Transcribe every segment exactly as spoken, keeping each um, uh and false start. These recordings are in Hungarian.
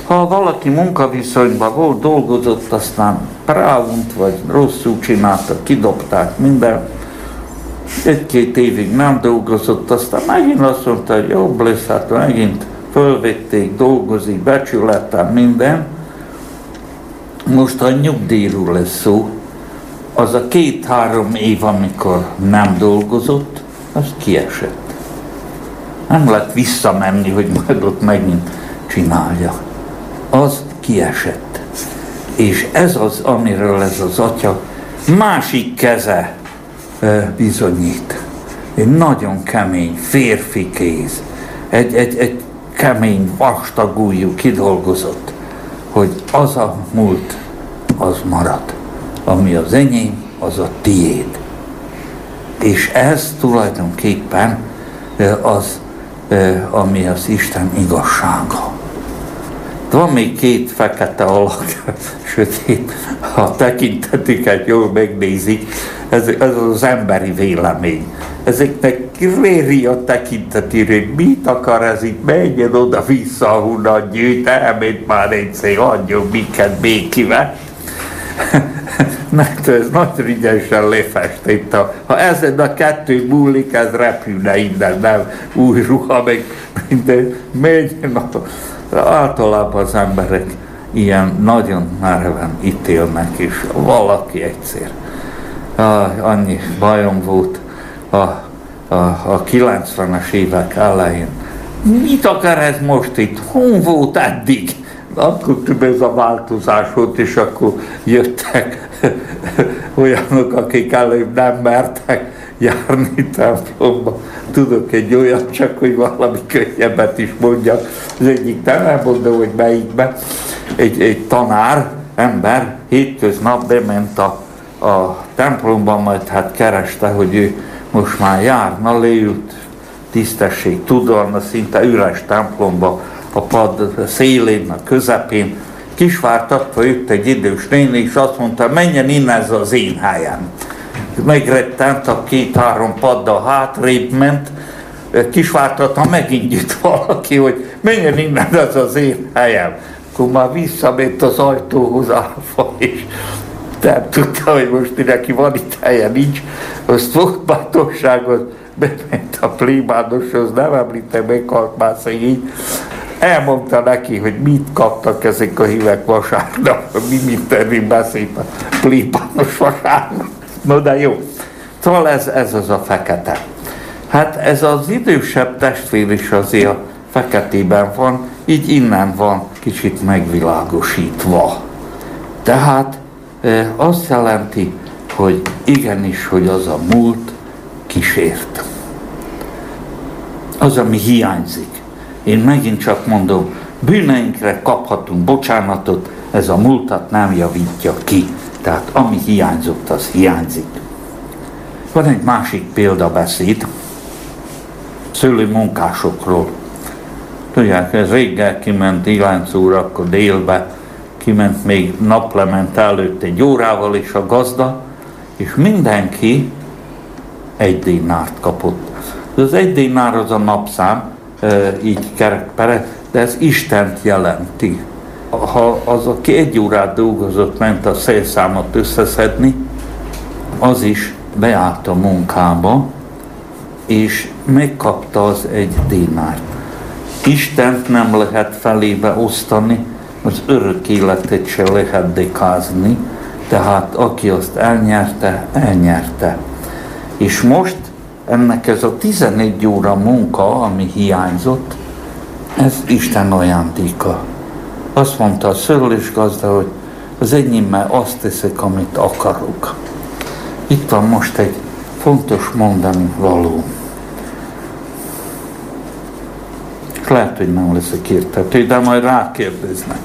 Ha valaki munkaviszonyban volt, dolgozott, aztán ráunt, vagy rosszul csinálta, kidobták minden, egy-két évig nem dolgozott, aztán megint azt mondta, hogy jobb lesz, hát megint fölvették, dolgozik, becsülettel, minden. Most a nyugdíjról lesz szó, az a két-három év, amikor nem dolgozott, az kiesett. Nem lehet visszamenni, hogy majd ott megint csinálja. Az kiesett. És ez az, amiről ez az atya másik keze bizonyít. Egy nagyon kemény férfi kéz, egy, egy, egy kemény, vastag ujjú kidolgozott, hogy az a múlt, az marad. Ami az enyém, az a tiéd. És ez tulajdonképpen az, ami az Isten igazsága. Van még két fekete alak, sötét, ha tekintetüket jól megnézik, ez, ez az emberi vélemény. Ezeknek réri a tekintetére, hogy mit akar ez itt, menjen oda-vissza, ahonnan gyűjt, elment már egyszer, adjon minket békivel. Mert ez nagy ügyesen lefestett. Ha ezen a kettő múlik, ez repülne innen, nem új ruha, meg minden, menjen. Általában az emberek ilyen nagyon mereven ítélnek, és valaki egyszer. Ah, annyi bajom volt a, a, a kilencvenes évek elején. Mit akar ez most itt? Hon volt eddig? Akkor ez a változás volt, és akkor jöttek olyanok, akik előbb nem mertek járni templomba. Tudok egy olyat, csak hogy valami könnyebbet is mondjak. Az egyik, nem mondom, hogy melyikben, egy, egy tanár, ember hétköznap bement a, a templomba, majd hát kereste, hogy ő most már járna, leült tisztesség tudalna, szinte üres templomba, a pad szélén, a közepén, kisvártatva jött egy idős néni, és azt mondta, menjen innen, ez az én helyem. Megrettent, a két-három paddal hátrébb ment, kisvártatta, megint jött valaki, hogy menjen innen, ez az én helyem. Akkor már visszament az ajtóhoz állva, és nem tudta, hogy most neki van itt helye, nincs. Azt volt bátorságot, bement a plébánoshoz, nem említem, meghalt már szegény. Elmondta neki, hogy mit kaptak ezek a hívek vasárnap, mi mindenről beszélt a plébános vasárnap. No de jó. Szóval ez, ez az a fekete. Hát ez az idősebb testvér is azért a feketében van, így innen van kicsit megvilágosítva. Tehát e, azt jelenti, hogy igenis, hogy az a múlt kísért. Az, ami hiányzik. Én megint csak mondom, bűneinkre kaphatunk bocsánatot, ez a múltat nem javítja ki. Tehát ami hiányzott, az hiányzik. Van egy másik példabeszéd, szőlő munkásokról. Tudják, ez reggel kiment kilenc órakor délbe, kiment még naplement előtt egy órával is a gazda, és mindenki egy dénárt kapott. Az egy dénár az a napszám, így kerekpere, de ez Istent jelenti. Ha az, aki egy órát dolgozott, ment a szélszámot összeszedni, az is beállt a munkába, és megkapta az egy dénárt. Istent nem lehet felébe osztani, az örök életet se lehet dekázni, tehát aki azt elnyerte, elnyerte. És most ennek ez a tizenegy óra munka, ami hiányzott, ez Isten ajándéka. Azt mondta a szőlősgazda, hogy az enyémmel azt teszek, amit akarok. Itt van most egy fontos mondani való. Lehet, hogy nem leszek érthető, de majd rákérdeznek.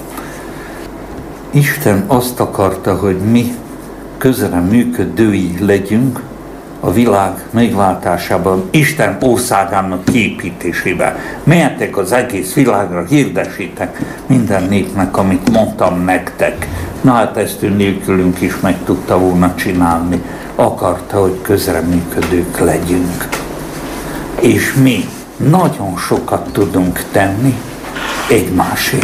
Isten azt akarta, hogy mi közre működői legyünk a világ megváltásában, Isten országának kiépítésében. Menjetek az egész világra, hirdessétek minden népnek, amit mondtam nektek. Na hát ezt ő nélkülünk is meg tudta volna csinálni. Akarta, hogy közreműködők legyünk. És mi nagyon sokat tudunk tenni egymásért.